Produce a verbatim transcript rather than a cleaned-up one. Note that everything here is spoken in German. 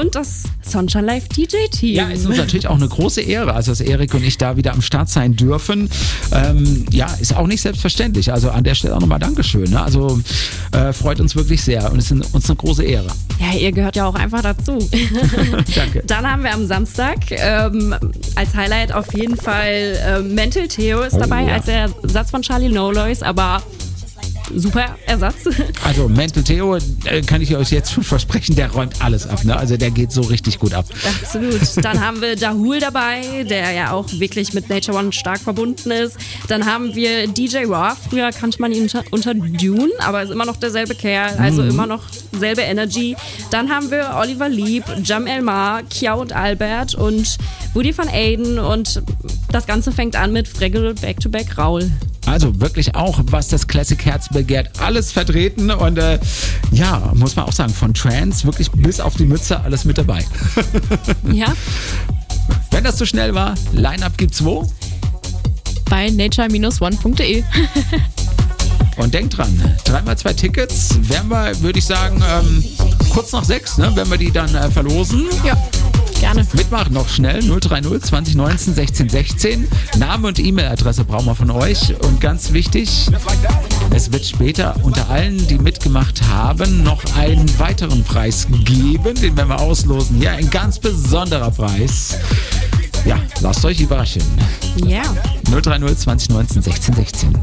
und das Sunshine Live D J-Team. Ja, ist uns natürlich auch eine große Ehre, also dass Erik und ich da wieder am Start sein dürfen. Ähm, ja, ist auch nicht selbstverständlich. Also an der Stelle auch nochmal Dankeschön. Ne? Also äh, freut uns wirklich sehr und es ist uns eine große Ehre. Ja, ihr gehört ja auch einfach dazu. Danke. Dann haben wir am Samstag ähm, als Highlight auf jeden Fall äh, Mental Theo ist dabei Oh, ja. als Ersatz von Charlie No Lois, aber super Ersatz. Also Mental Theo, äh, kann ich euch jetzt schon versprechen, der räumt alles ab. Ne? Also der geht so richtig gut ab. Absolut. Dann haben wir Dahul dabei, der ja auch wirklich mit Nature One stark verbunden ist. Dann haben wir D J Raw. Früher kannte man ihn unter, unter Dune, aber ist immer noch derselbe Kerl, also Mhm. immer noch selbe Energy. Dann haben wir Oliver Lieb, Jam Elmar, Kiao und Albert und Woody van Aiden und das Ganze fängt an mit Fregel Back-to-Back Raul. Also wirklich auch, was das Classic Herz begehrt, alles vertreten und äh, ja, muss man auch sagen, von Trance wirklich bis auf die Mütze alles mit dabei. Ja, Wenn das zu schnell war, Line-Up gibt's wo? Bei nature Bindestrich one punkt de. Und denkt dran, dreimal zwei Tickets werden wir, würde ich sagen, ähm, kurz nach sechs, ne, wenn wir die dann äh, verlosen. Ja, gerne. Mitmachen noch schnell, null drei null zwanzig neunzehn sechzehn sechzehn. Name und E-Mail-Adresse brauchen wir von euch. Und ganz wichtig, es wird später unter allen, die mitgemacht haben, noch einen weiteren Preis geben, den werden wir auslosen. Ja, ein ganz besonderer Preis. Ja, lasst euch überraschen. ja. null drei null zwanzig neunzehn sechzehn sechzehn.